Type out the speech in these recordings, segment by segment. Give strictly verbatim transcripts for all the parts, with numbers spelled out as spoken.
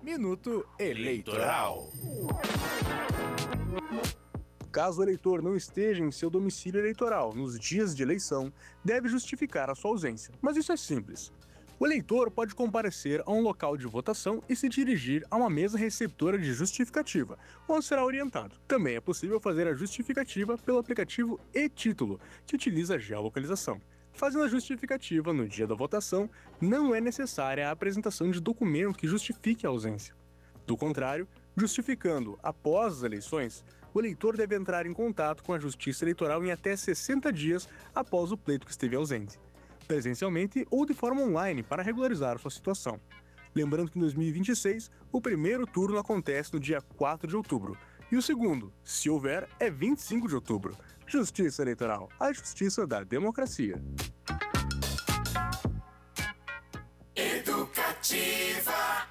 Minuto Eleitoral. Caso o eleitor não esteja em seu domicílio eleitoral nos dias de eleição, deve justificar a sua ausência. Mas isso é simples. O eleitor pode comparecer a um local de votação e se dirigir a uma mesa receptora de justificativa, onde será orientado. Também é possível fazer a justificativa pelo aplicativo e-Título, que utiliza a geolocalização. Fazendo a justificativa no dia da votação, não é necessária a apresentação de documento que justifique a ausência. Do contrário, justificando após as eleições, o eleitor deve entrar em contato com a Justiça Eleitoral em até sessenta dias após o pleito que esteve ausente, presencialmente ou de forma online, para regularizar sua situação. Lembrando que em dois mil e vinte e seis, o primeiro turno acontece no dia quatro de outubro, e o segundo, se houver, é vinte e cinco de outubro. Justiça Eleitoral, a justiça da democracia. Educativa.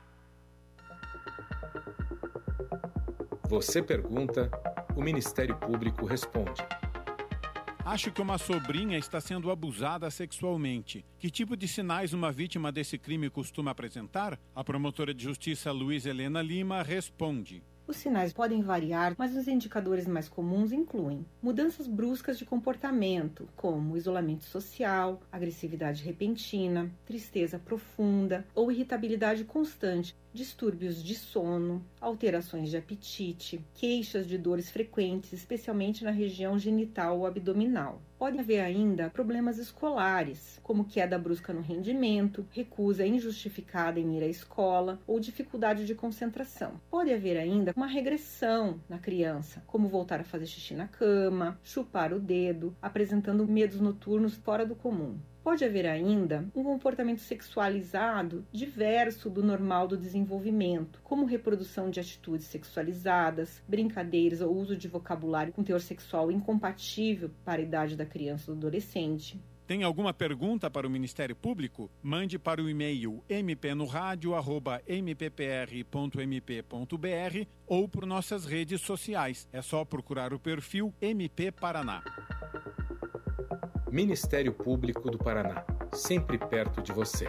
Você pergunta, o Ministério Público responde. Acho que uma sobrinha está sendo abusada sexualmente. Que tipo de sinais uma vítima desse crime costuma apresentar? A promotora de justiça Luiz Helena Lima responde. Os sinais podem variar, mas os indicadores mais comuns incluem mudanças bruscas de comportamento, como isolamento social, agressividade repentina, tristeza profunda ou irritabilidade constante, distúrbios de sono, alterações de apetite, queixas de dores frequentes, especialmente na região genital ou abdominal. Pode haver ainda problemas escolares, como queda brusca no rendimento, recusa injustificada em ir à escola ou dificuldade de concentração. Pode haver ainda uma regressão na criança, como voltar a fazer xixi na cama, chupar o dedo, apresentando medos noturnos fora do comum. Pode haver ainda um comportamento sexualizado diverso do normal do desenvolvimento, como reprodução de atitudes sexualizadas, brincadeiras ou uso de vocabulário com teor sexual incompatível para a idade da criança ou do adolescente. Tem alguma pergunta para o Ministério Público? Mande para o e-mail m p no radio arroba m p p r ponto m p ponto b r ou por nossas redes sociais. É só procurar o perfil M P Paraná. Ministério Público do Paraná, sempre perto de você.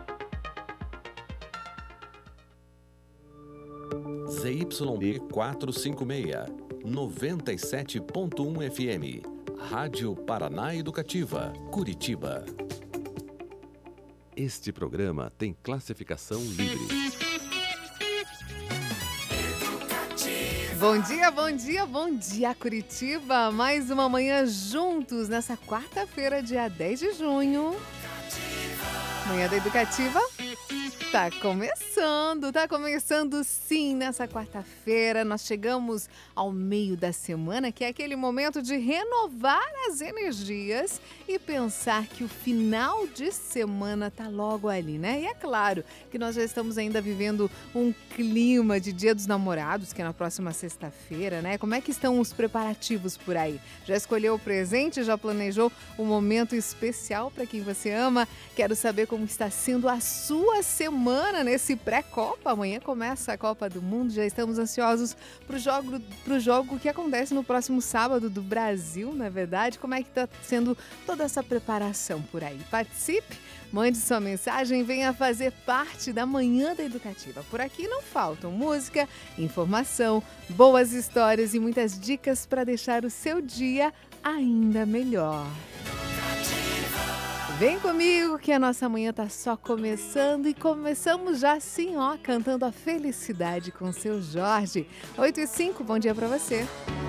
Z Y D quatrocentos e cinquenta e seis, noventa e sete ponto um F M, Rádio Paraná Educativa, Curitiba. Este programa tem classificação livre. Bom dia, bom dia, bom dia, Curitiba! Mais uma manhã juntos nessa quarta-feira, dia dez de junho. Manhã da Educativa tá começando, tá começando sim nessa quarta-feira. Nós chegamos ao meio da semana, que é aquele momento de renovar as energias e pensar que o final de semana tá logo ali, né? E é claro que nós já estamos ainda vivendo um clima de Dia dos Namorados, que é na próxima sexta-feira, né? Como é que estão os preparativos por aí? Já escolheu o presente? Já planejou um momento especial para quem você ama? Quero saber como está sendo a sua semana nesse pré-Copa. Amanhã começa a Copa do Mundo, já estamos ansiosos para o jogo, pro jogo que acontece no próximo sábado do Brasil, na verdade. Como é que está sendo toda essa preparação por aí? Participe, mande sua mensagem, venha fazer parte da Manhã da Educativa. Por aqui não faltam música, informação, boas histórias e muitas dicas para deixar o seu dia ainda melhor. Vem comigo que a nossa manhã tá só começando e começamos já assim, ó, cantando a felicidade com o seu Jorge. oito e cinco, bom dia pra você.